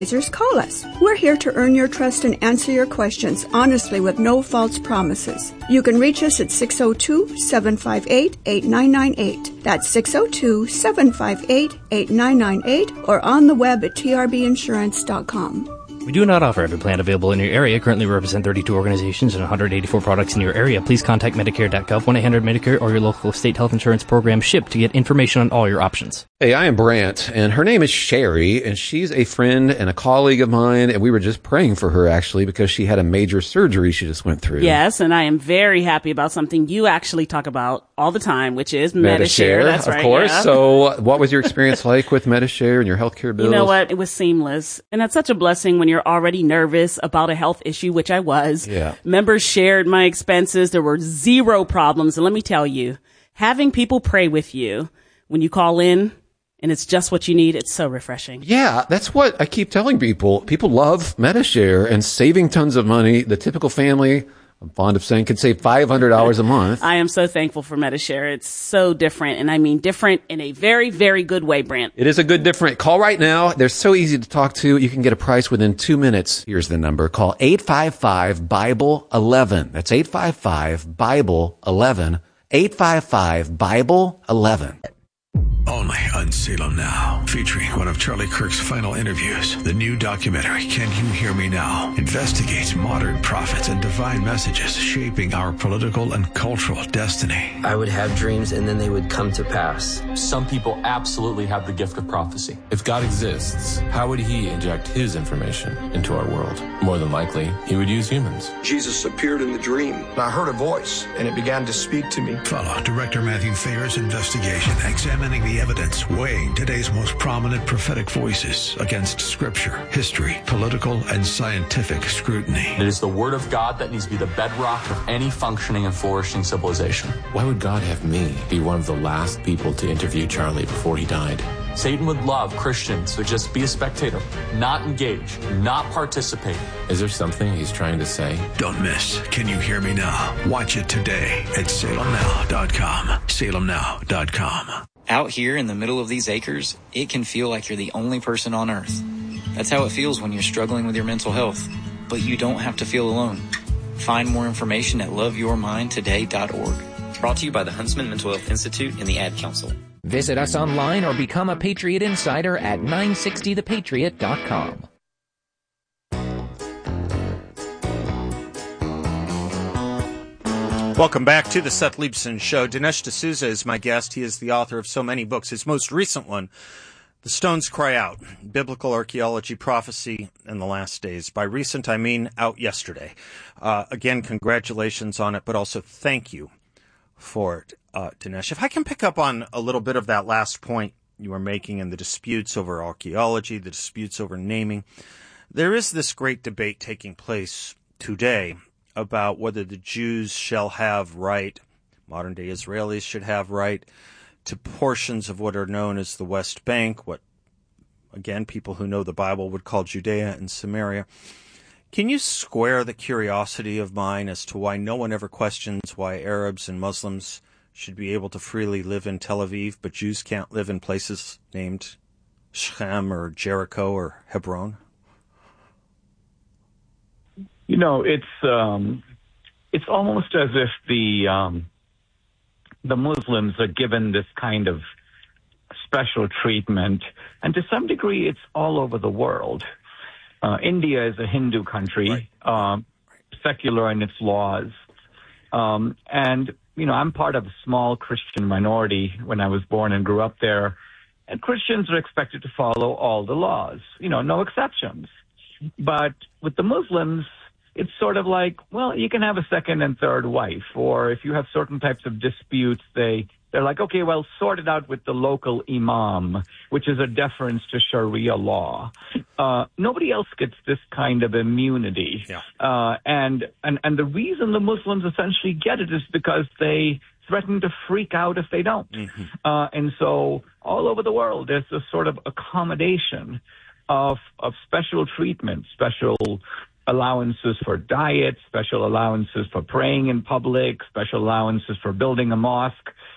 Call us. We're here to earn your trust and answer your questions honestly with no false promises. You can reach us at 602-758-8998. That's 602-758-8998 or on the web at trbinsurance.com. We do not offer every plan available in your area. Currently, we represent 32 organizations and 184 products in your area. Please contact Medicare.gov, 1-800-Medicare, or your local state health insurance program SHIP to get information on all your options. Hey, I am Brant, and her name is Sherry, and she's a friend and a colleague of mine, and we were just praying for her, actually, because she had a major surgery she just went through. Yes, and I am very happy about something you actually talk about all the time, which is Medi-Share. That's right, of course. Yeah. So what was your experience like with Medi-Share and your healthcare bills? You know what? It was seamless. And that's such a blessing when you're already nervous about a health issue, which I was. Yeah. Members shared my expenses. There were zero problems. And let me tell you, having people pray with you when you call in, and it's just what you need, it's so refreshing. Yeah, that's what I keep telling people. People love Medi-Share and saving tons of money. The typical family, I'm fond of saying, could save $500 a month. I am so thankful for Medi-Share. It's so different, and I mean different in a very, very good way, Brant. It is a good different. Call right now. They're so easy to talk to. You can get a price within 2 minutes. Here's the number. Call 855-BIBLE-11. That's 855-BIBLE-11. 855-BIBLE-11. Only on Salem Now, featuring one of Charlie Kirk's final interviews. The new documentary, Can You Hear Me Now?, investigates modern prophets and divine messages shaping our political and cultural destiny. I would have dreams and then they would come to pass. Some people absolutely have the gift of prophecy. If God exists, how would he inject his information into our world? More than likely, he would use humans. Jesus appeared in the dream. I heard a voice, and it began to speak to me. Follow Director Matthew Thayer's investigation, examining the evidence, weighing today's most prominent prophetic voices against scripture, history, political, and scientific scrutiny. It is the word of God that needs to be the bedrock of any functioning and flourishing civilization. Why would God have me be one of the last people to interview Charlie before he died? Satan would love Christians to just be a spectator, not engage, not participate. Is there something he's trying to say? Don't miss Can You Hear Me Now? Watch it today at salemnow.com. salemnow.com. Out here in the middle of these acres, it can feel like you're the only person on earth. That's how it feels when you're struggling with your mental health. But you don't have to feel alone. Find more information at loveyourmindtoday.org. Brought to you by the Huntsman Mental Health Institute and the Ad Council. Visit us online or become a Patriot Insider at 960thepatriot.com. Welcome back to the Seth Leibsohn Show. Dinesh D'Souza is my guest. He is the author of so many books. His most recent one, The Stones Cry Out, Biblical Archaeology, Prophecy, and the Last Days. By recent, I mean out yesterday. Again, congratulations on it, but also thank you for it, Dinesh. If I can pick up on a little bit of that last point you were making in the disputes over archaeology, the disputes over naming, there is this great debate taking place today about whether the Jews shall have right, modern-day Israelis should have right, to portions of what are known as the West Bank, what, again, people who know the Bible would call Judea and Samaria. Can you square the curiosity of mine as to why no one ever questions why Arabs and Muslims should be able to freely live in Tel Aviv, but Jews can't live in places named Shechem or Jericho or Hebron? You know, it's almost as if the Muslims are given this kind of special treatment, and to some degree, it's all over the world. India is a Hindu country, secular in its laws, and you know, I'm part of a small Christian minority when I was born and grew up there, and Christians are expected to follow all the laws, you know, no exceptions. But with the Muslims, it's sort of like, well, you can have a second and third wife, or if you have certain types of disputes, they're like, okay, well, sort it out with the local imam, which is a deference to Sharia law. Nobody else gets this kind of immunity. Yeah. And the reason the Muslims essentially get it is because they threaten to freak out if they don't. Mm-hmm. And so all over the world, there's this sort of accommodation of special treatment, special allowances for diet, special allowances for praying in public, special allowances for building a mosque.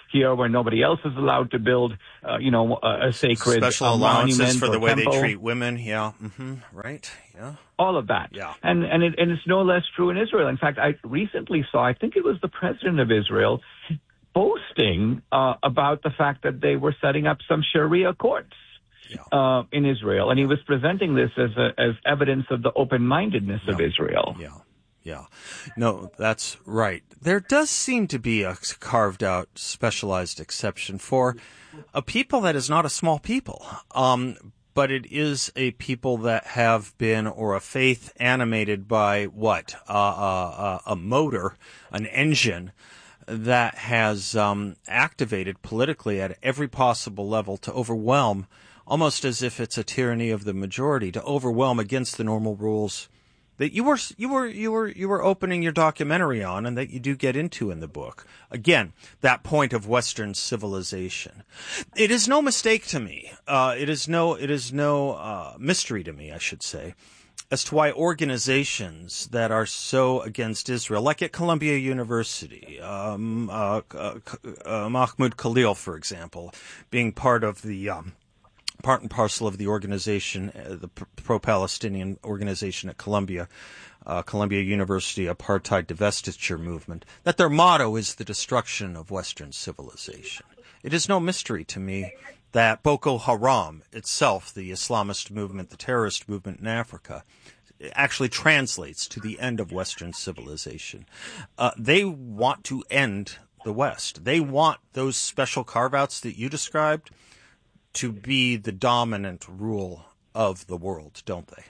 here where nobody else is allowed to build, a sacred special allowances monument for the way temple. they treat women. Yeah. Mm-hmm. Right. Yeah. All of that. Yeah. And it's no less true in Israel. In fact, I recently saw, I think it was the president of Israel, boasting about the fact that they were setting up some Sharia courts in Israel. And he was presenting this as evidence of the open-mindedness of Israel. Yeah. Yeah. No, that's right. There does seem to be a carved out specialized exception for a people that is not a small people. But it is a people that have been, or a faith animated by what? A motor, an engine that has activated politically at every possible level to overwhelm, almost as if it's a tyranny of the majority, to overwhelm against the normal rules that you were opening your documentary on, and that you do get into in the book. Again, that point of Western civilization. It is no mistake to me. It is no mystery to me, I should say, as to why organizations that are so against Israel, like at Columbia University, Mahmoud Khalil, for example, being part of the part and parcel of the organization, the pro-Palestinian organization at Columbia University Apartheid Divestiture Movement, that their motto is the destruction of Western civilization. It is no mystery to me that Boko Haram itself, the Islamist movement, the terrorist movement in Africa, actually translates to the end of Western civilization. They want to end the West. They want those special carve-outs that you described to be the dominant rule of the world, don't they?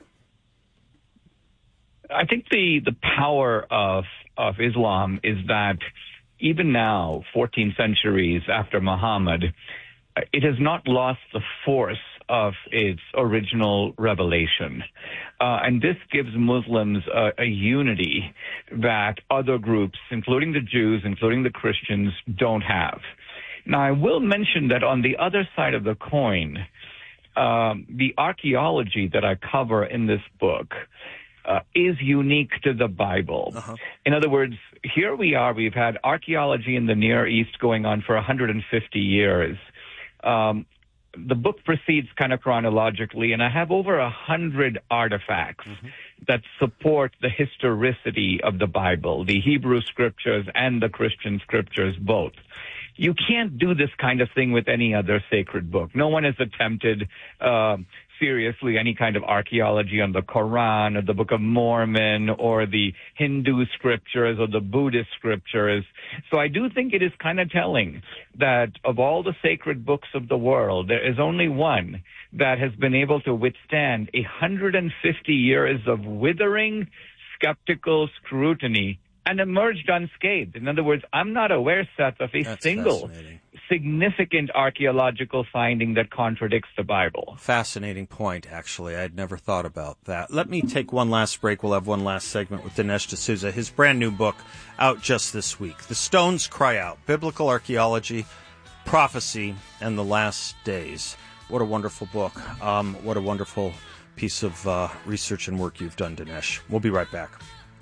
I think the power of Islam is that even now, 14 centuries after Muhammad, it has not lost the force of its original revelation. And this gives Muslims a unity that other groups, including the Jews, including the Christians, don't have. Now, I will mention that on the other side of the coin, the archaeology that I cover in this book is unique to the Bible. Uh-huh. In other words, here we are, we've had archaeology in the Near East going on for 150 years. The book proceeds kind of chronologically, and I have over 100 artifacts that support the historicity of the Bible, the Hebrew scriptures and the Christian scriptures both. You can't do this kind of thing with any other sacred book. No one has attempted seriously any kind of archaeology on the Quran or the Book of Mormon or the Hindu scriptures or the Buddhist scriptures. So I do think it is kind of telling that of all the sacred books of the world, there is only one that has been able to withstand 150 years of withering, skeptical scrutiny and emerged unscathed. In other words, I'm not aware, Seth, of a single significant archaeological finding that contradicts the Bible. Fascinating point, actually. I'd never thought about that. Let me take one last break. We'll have one last segment with Dinesh D'Souza. His brand new book out just this week, The Stones Cry Out, Biblical Archaeology, Prophecy, and the Last Days. What a wonderful book. What a wonderful piece of research and work you've done, Dinesh. We'll be right back.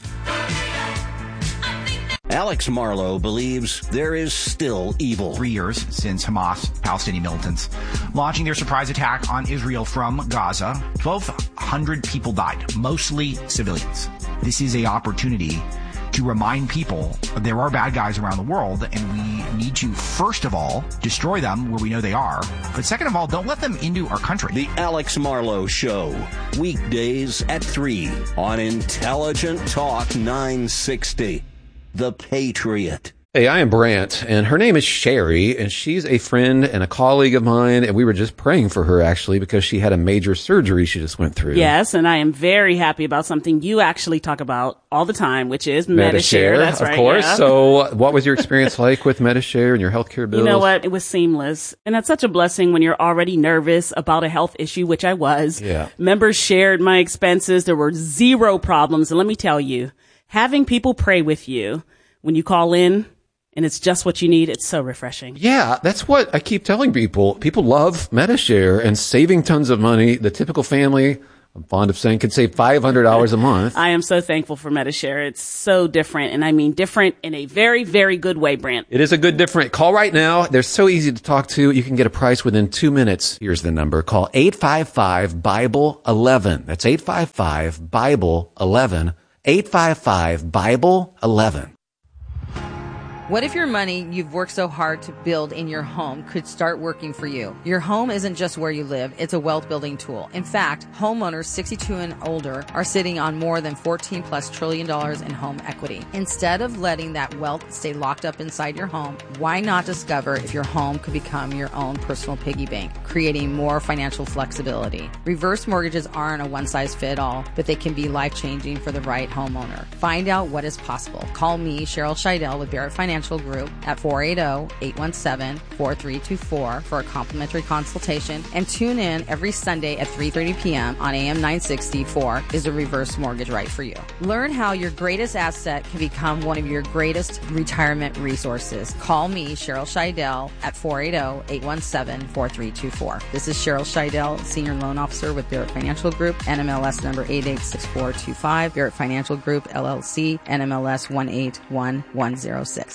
Alex Marlow believes there is still evil. 3 years since Hamas, Palestinian militants, launching their surprise attack on Israel from Gaza, 1,200 people died, mostly civilians. This is an opportunity to remind people there are bad guys around the world, and we need to, first of all, destroy them where we know they are. But second of all, don't let them into our country. The Alex Marlow Show, weekdays at 3 on Intelligent Talk 960. The Patriot. Hey, I am Brant, and her name is Sherry, and she's a friend and a colleague of mine, and we were just praying for her, actually, because she had a major surgery she just went through. Yes, and I am very happy about something you actually talk about all the time, which is Medi-Share. That's right, of course. Yeah. So what was your experience like with Medi-Share and your healthcare bills? You know what? It was seamless. And that's such a blessing when you're already nervous about a health issue, which I was. Yeah. Members shared my expenses. There were zero problems. And let me tell you, having people pray with you when you call in, and it's just what you need, it's so refreshing. Yeah, that's what I keep telling people. People love Medi-Share and saving tons of money. The typical family I'm fond of saying could save $500 a month. I am so thankful for Medi-Share. It's so different, and I mean different in a very, very good way, Brent. It is a good different. Call right now. They're so easy to talk to. You can get a price within 2 minutes. Here's the number. Call 855-BIBLE-11. That's 855-BIBLE-11. 855-BIBLE-11. What if your money you've worked so hard to build in your home could start working for you? Your home isn't just where you live, it's a wealth building tool. In fact, homeowners 62 and older are sitting on more than $14+ trillion in home equity. Instead of letting that wealth stay locked up inside your home, why not discover if your home could become your own personal piggy bank, creating more financial flexibility? Reverse mortgages aren't a one-size-fits-all, but they can be life-changing for the right homeowner. Find out what is possible. Call me, Cheryl Scheidel with Barrett Financial Group at 480-817-4324 for a complimentary consultation, and tune in every Sunday at 3:30 p.m. on AM 964. Is a reverse mortgage right for you? Learn how your greatest asset can become one of your greatest retirement resources. Call me, Cheryl Scheidel, at 480-817-4324. This is Cheryl Scheidel, Senior Loan Officer with Barrett Financial Group, NMLS number 886425, Barrett Financial Group, LLC, NMLS 181106.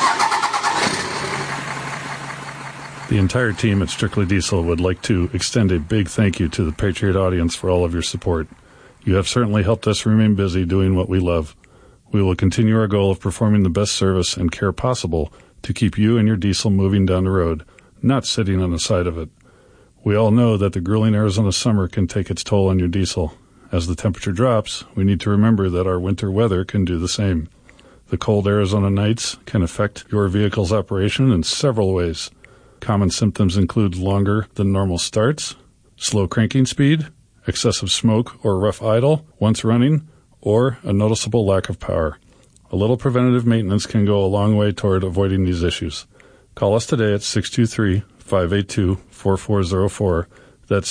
The entire team at Strictly Diesel would like to extend a big thank you to the Patriot audience for all of your support. You have certainly helped us remain busy doing what we love. We will continue our goal of performing the best service and care possible to keep you and your diesel moving down the road, not sitting on the side of it. We all know that the grueling Arizona summer can take its toll on your diesel. As the temperature drops, we need to remember that our winter weather can do the same. The cold Arizona nights can affect your vehicle's operation in several ways. Common symptoms include longer than normal starts, slow cranking speed, excessive smoke or rough idle once running, or a noticeable lack of power. A little preventative maintenance can go a long way toward avoiding these issues. Call us today at 623-582-4404. That's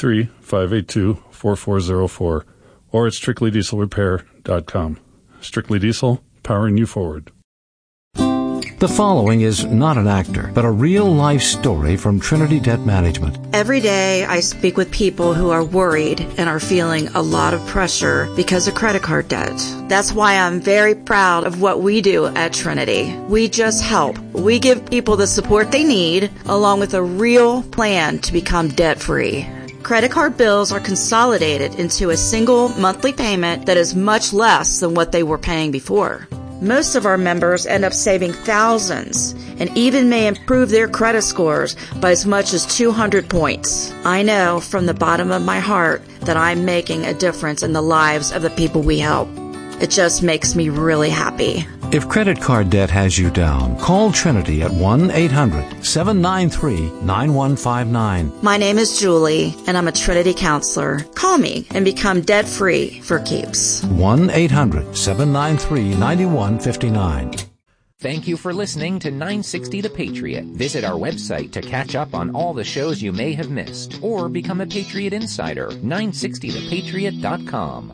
623-582-4404. Or at strictlydieselrepair.com. Strictly Diesel, powering you forward. The following is not an actor, but a real-life story from Trinity Debt Management. Every day I speak with people who are worried and are feeling a lot of pressure because of credit card debt. That's why I'm very proud of what we do at Trinity. We just help. We give people the support they need, along with a real plan to become debt-free. Credit card bills are consolidated into a single monthly payment that is much less than what they were paying before. Most of our members end up saving thousands and even may improve their credit scores by as much as 200 points. I know from the bottom of my heart that I'm making a difference in the lives of the people we help. It just makes me really happy. If credit card debt has you down, call Trinity at 1-800-793-9159. My name is Julie, and I'm a Trinity counselor. Call me and become debt-free for keeps. 1-800-793-9159. Thank you for listening to 960 The Patriot. Visit our website to catch up on all the shows you may have missed, or become a Patriot Insider, 960thepatriot.com.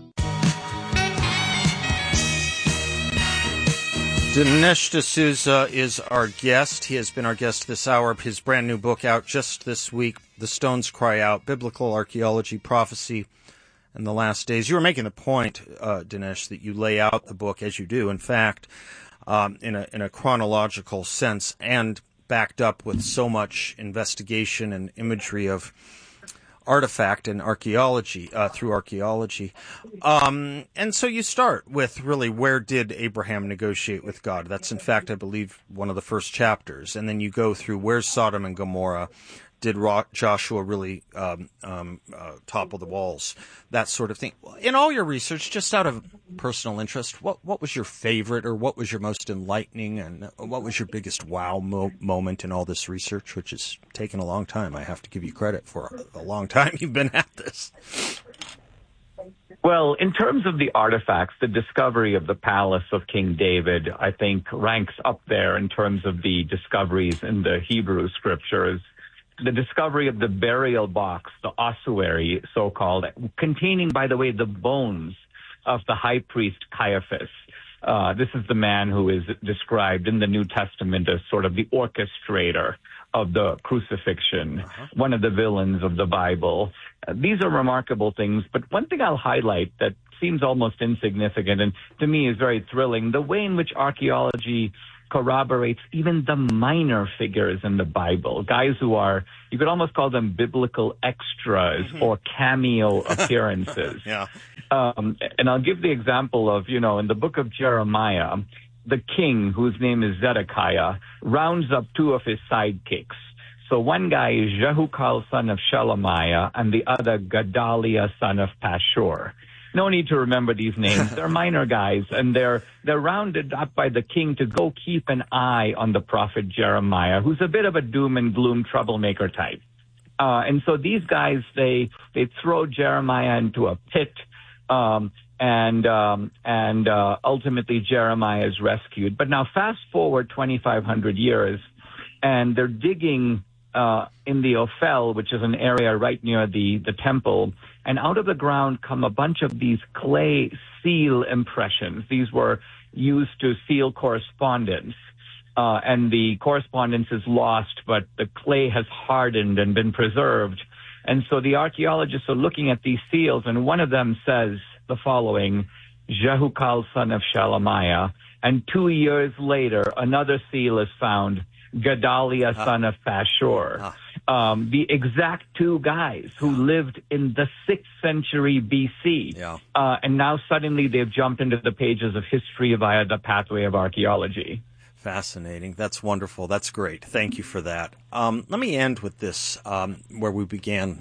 Dinesh D'Souza is our guest. He has been our guest this hour. His brand new book out just this week, The Stones Cry Out, Biblical Archaeology, Prophecy, and the Last Days. You were making the point, Dinesh, that you lay out the book as you do, in fact, in a chronological sense, and backed up with so much investigation and imagery of artifact and archaeology, through archaeology. And so you start with really, where did Abraham negotiate with God? That's, in fact, I believe, one of the first chapters. And then you go through, where's Sodom and Gomorrah? Did Joshua really topple the walls? That sort of thing. In all your research, just out of personal interest, what was your favorite, or what was your most enlightening, and what was your biggest wow moment in all this research, which has taken a long time? I have to give you credit for a long time you've been at this. Well, in terms of the artifacts, the discovery of the palace of King David, I think, ranks up there in terms of the discoveries in the Hebrew scriptures. The discovery of the burial box, the ossuary, so-called, containing, by the way, the bones of the high priest Caiaphas. This is the man who is described in the New Testament as sort of the orchestrator of the crucifixion, one of the villains of the Bible. These are remarkable things, but one thing I'll highlight that seems almost insignificant and to me is very thrilling, the way in which archaeology corroborates even the minor figures in the Bible, guys who are, you could almost call them biblical extras or cameo appearances. And I'll give the example of, in the book of Jeremiah, the king, whose name is Zedekiah, rounds up two of his sidekicks. So one guy is Jehukal, son of Shelemiah, and the other Gedaliah, son of Pashur. No need to remember these names. They're minor guys, and they're rounded up by the king to go keep an eye on the prophet Jeremiah, who's a bit of a doom and gloom troublemaker type. And so these guys, they throw Jeremiah into a pit, and ultimately Jeremiah is rescued. But now fast forward 2,500 years, and they're digging in the Ophel, which is an area right near the temple, and out of the ground come a bunch of these clay seal impressions. These were used to seal correspondence, and the correspondence is lost, but the clay has hardened and been preserved. And so the archaeologists are looking at these seals, and one of them says the following, Jehukal, son of Shelemiah, and 2 years later, another seal is found, Gedaliah, son of Pashur. The exact two guys who lived in the 6th century BC. And now suddenly they've jumped into the pages of history via the pathway of archaeology. Fascinating. That's wonderful. That's great. Thank you for that. Let me end with this, where we began,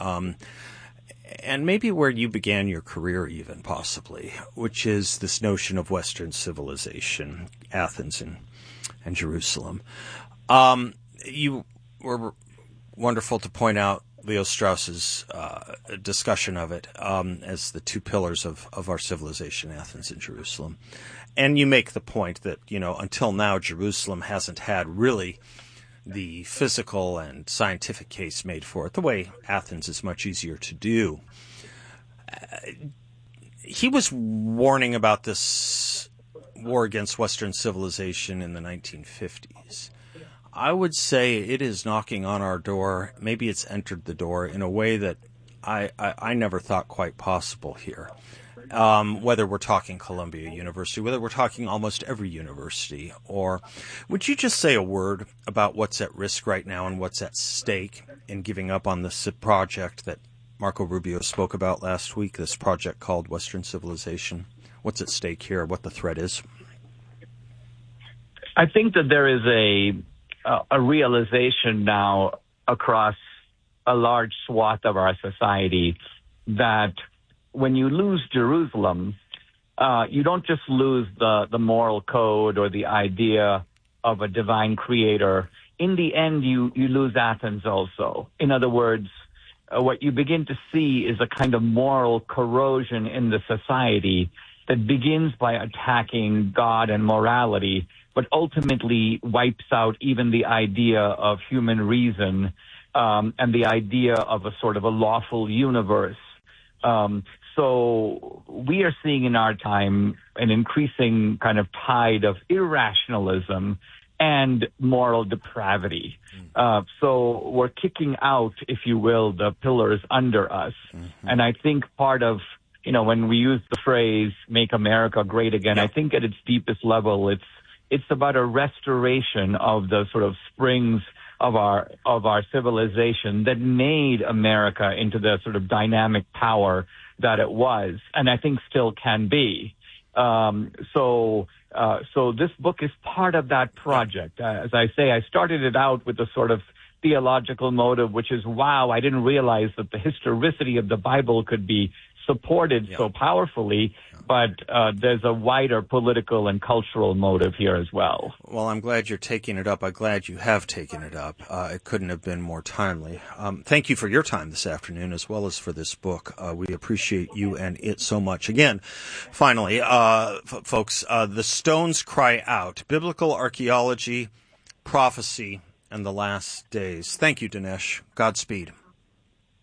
and maybe where you began your career even, possibly, which is this notion of Western civilization, Athens and Jerusalem. You were wonderful to point out Leo Strauss's discussion of it as the two pillars of our civilization, Athens and Jerusalem. And you make the point that, until now, Jerusalem hasn't had really the physical and scientific case made for it, the way Athens is much easier to do. He was warning about this war against Western civilization in the 1950s. I would say it is knocking on our door. Maybe it's entered the door in a way that I never thought quite possible here. Whether we're talking Columbia University, whether we're talking almost every university, or would you just say a word about what's at risk right now and what's at stake in giving up on this project that Marco Rubio spoke about last week, this project called Western Civilization? What's at stake here, what the threat is? I think that there is a realization now across a large swath of our society that when you lose Jerusalem, you don't just lose the moral code or the idea of a divine creator. In the end, you lose Athens also. In other words, what you begin to see is a kind of moral corrosion in the society that begins by attacking God and morality, but ultimately wipes out even the idea of human reason and the idea of a sort of a lawful universe. So we are seeing in our time an increasing kind of tide of irrationalism and moral depravity. So we're kicking out, if you will, the pillars under us. And I think part of, when we use the phrase, make America great again, I think at its deepest level, it's about a restoration of the sort of springs of our civilization that made America into the sort of dynamic power that it was, and I think still can be. So this book is part of that project. As I say, I started it out with a sort of theological motive, which is, wow, I didn't realize that the historicity of the Bible could be supported so powerfully, but there's a wider political and cultural motive here as well. Well, I'm glad you're taking it up. I'm glad you have taken it up. It couldn't have been more timely. Thank you for your time this afternoon, as well as for this book. We appreciate you and it so much. Again, finally, folks, The Stones Cry Out, Biblical Archaeology, Prophecy, and the Last Days. Thank you, Dinesh. Godspeed.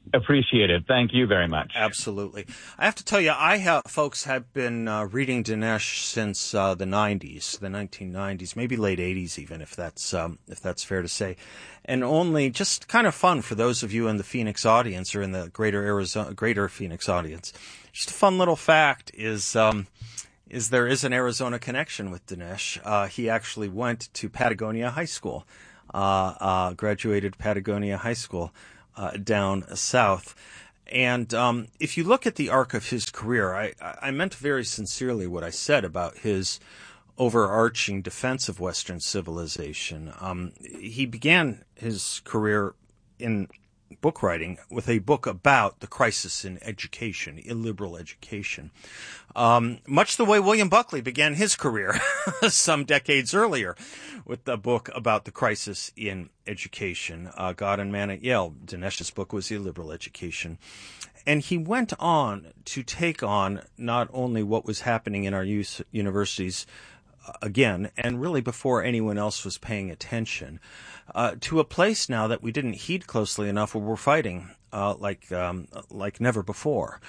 Appreciate it. Thank you very much. Absolutely. I have to tell you, folks have been reading Dinesh since the 90s, the 1990s, maybe late 80s even, if that's fair to say. And only just kind of fun for those of you in the Phoenix audience or in the greater Phoenix audience. Just a fun little fact is there is an Arizona connection with Dinesh. He actually went to Patagonia High School, graduated Patagonia High School down south. And if you look at the arc of his career, I meant very sincerely what I said about his overarching defense of Western civilization. He began his career in book writing with a book about the crisis in education, illiberal education. Much the way William Buckley began his career some decades earlier with the book about the crisis in education. God and Man at Yale, Dinesh's book was Illiberal Education. And he went on to take on not only what was happening in our universities again, and really before anyone else was paying attention, to a place now that we didn't heed closely enough where we're fighting like never before.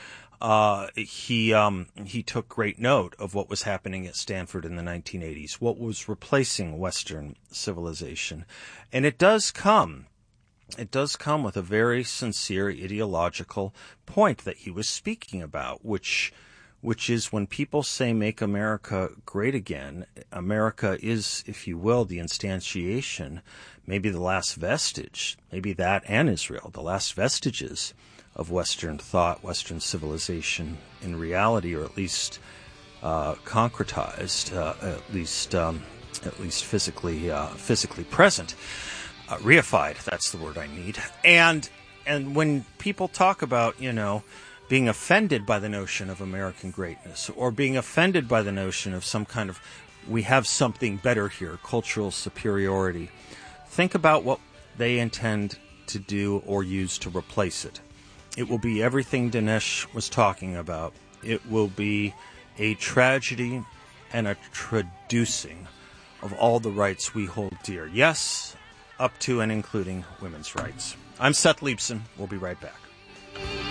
He took great note of what was happening at Stanford in the 1980s, what was replacing Western civilization. And it does come with a very sincere ideological point that he was speaking about, which is when people say make America great again, America is, if you will, the instantiation, maybe the last vestige, maybe that and Israel, the last vestiges of Western thought, Western civilization in reality, or at least concretized, at least physically present, reified. That's the word I need. And when people talk about, being offended by the notion of American greatness, or being offended by the notion of some kind of, we have something better here, cultural superiority, think about what they intend to do or use to replace it. It will be everything Dinesh was talking about. It will be a tragedy and a traducing of all the rights we hold dear. Yes, up to and including women's rights. I'm Seth Leibson. We'll be right back.